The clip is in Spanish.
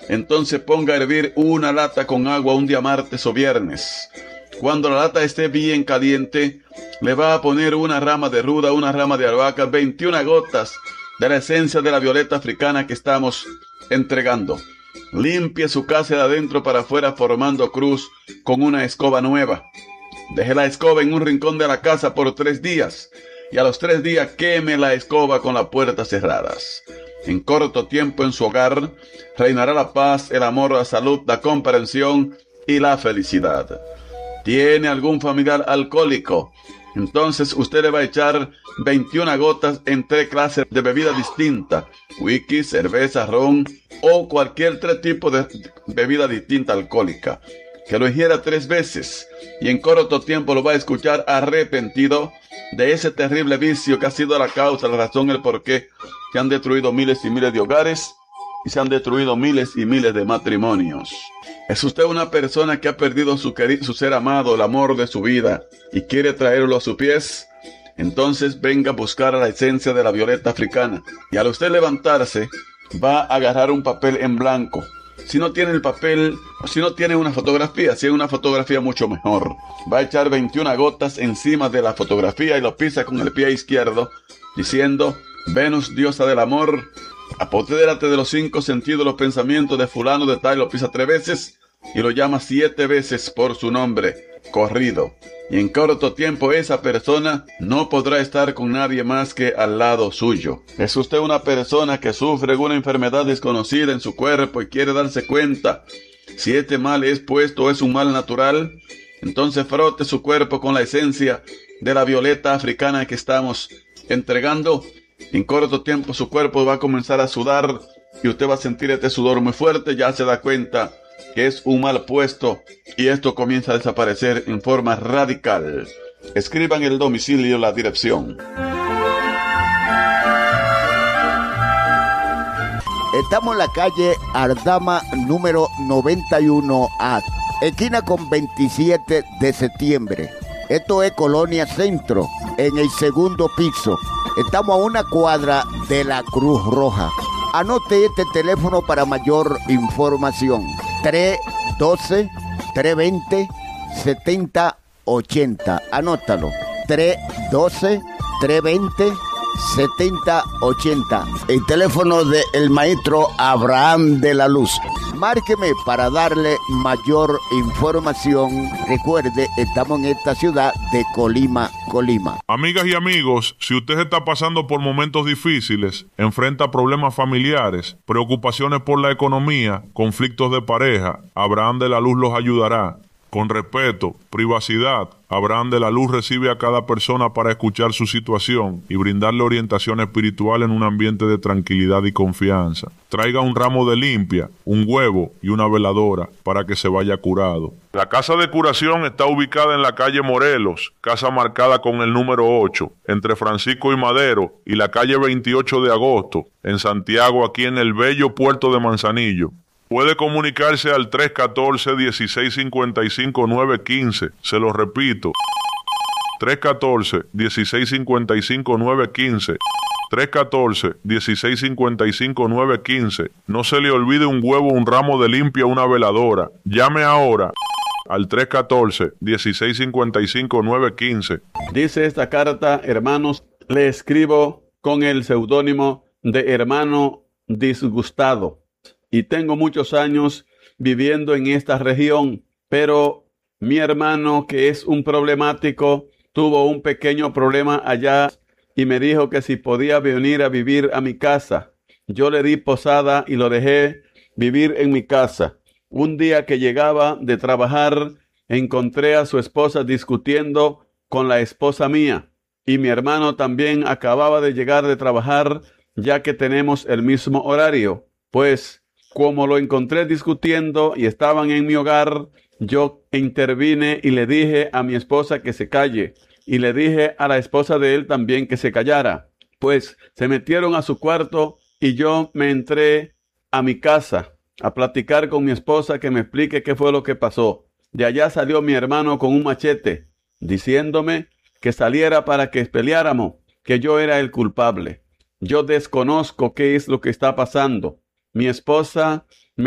Entonces ponga a hervir una lata con agua un día martes o viernes. Cuando la lata esté bien caliente, le va a poner una rama de ruda, una rama de albahaca, 21 gotas de la esencia de la violeta africana que estamos entregando. Limpie su casa de adentro para afuera formando cruz con una escoba nueva. Deje la escoba en un rincón de la casa por 3 días y a los 3 días queme la escoba con las puertas cerradas. En corto tiempo en su hogar reinará la paz, el amor, la salud, la comprensión y la felicidad. ¿Tiene algún familiar alcohólico? Entonces usted le va a echar 21 gotas en 3 clases de bebida distinta: whisky, cerveza, ron o cualquier 3 tipos de bebida distinta alcohólica. Que lo ingiera 3 veces y en corto tiempo lo va a escuchar arrepentido de ese terrible vicio que ha sido la causa, la razón, el porqué se han destruido miles y miles de hogares y se han destruido miles y miles de matrimonios. ¿Es usted una persona que ha perdido su ser amado, el amor de su vida, y quiere traerlo a sus pies? Entonces venga a buscar a la esencia de la violeta africana. Y al usted levantarse, va a agarrar un papel en blanco. Si no tiene el papel, o si no tiene una fotografía, si es una fotografía mucho mejor. Va a echar 21 gotas encima de la fotografía y lo pisa con el pie izquierdo, diciendo: Venus, diosa del amor, apodérate de los 5 sentidos, los pensamientos de fulano de tal. Lo pisa 3 veces y lo llama 7 veces por su nombre, corrido. Y en corto tiempo esa persona no podrá estar con nadie más que al lado suyo. ¿Es usted una persona que sufre alguna enfermedad desconocida en su cuerpo y quiere darse cuenta si este mal es puesto o es un mal natural? Entonces frote su cuerpo con la esencia de la violeta africana que estamos entregando. En corto tiempo su cuerpo va a comenzar a sudar y usted va a sentir este sudor muy fuerte. Ya se da cuenta que es un mal puesto y esto comienza a desaparecer en forma radical. Escriban el domicilio, la dirección. Estamos en la calle Ardama número 91A, esquina con 27 de septiembre. Esto es Colonia Centro, en el 2º piso. Estamos a una cuadra de la Cruz Roja. Anote este teléfono para mayor información: 312-320-7080. Anótalo: 312-320-7080. El teléfono del maestro Abraham de la Luz. Márqueme para darle mayor información. Recuerde, estamos en esta ciudad de Colima. Amigas y amigos, si usted está pasando por momentos difíciles, enfrenta problemas familiares, preocupaciones por la economía, conflictos de pareja, Abraham de la Luz los ayudará. Con respeto, privacidad, Abraham de la Luz recibe a cada persona para escuchar su situación y brindarle orientación espiritual en un ambiente de tranquilidad y confianza. Traiga un ramo de limpia, un huevo y una veladora para que se vaya curado. La casa de curación está ubicada en la calle Morelos, casa marcada con el número 8, entre Francisco y Madero y la calle 28 de agosto, en Santiago, aquí en el bello puerto de Manzanillo. Puede comunicarse al 314-1655-915. Se lo repito: 314-1655-915. 314-1655-915. No se le olvide un huevo, un ramo de limpia, una veladora. Llame ahora al 314-1655-915. Dice esta carta: hermanos, le escribo con el seudónimo de Hermano Disgustado. Y tengo muchos años viviendo en esta región, pero mi hermano, que es un problemático, tuvo un pequeño problema allá y me dijo que si podía venir a vivir a mi casa. Yo le di posada y lo dejé vivir en mi casa. Un día que llegaba de trabajar, encontré a su esposa discutiendo con la esposa mía, y mi hermano también acababa de llegar de trabajar, ya que tenemos el mismo horario. Pues como lo encontré discutiendo y estaban en mi hogar, yo intervine y le dije a mi esposa que se calle, y le dije a la esposa de él también que se callara. Pues se metieron a su cuarto y yo me entré a mi casa a platicar con mi esposa, que me explique qué fue lo que pasó. De allá salió mi hermano con un machete, diciéndome que saliera para que peleáramos, que yo era el culpable. Yo desconozco qué es lo que está pasando. Mi esposa